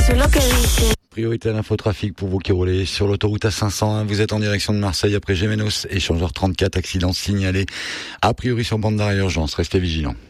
Eso es lo que dice. Priorité à l'infotrafic pour vous qui roulez sur l'autoroute A501. Vous êtes en direction de Marseille après Gémenos, échangeur 34, accident signalé. A priori sur bande d'arrêt urgence. Restez vigilants.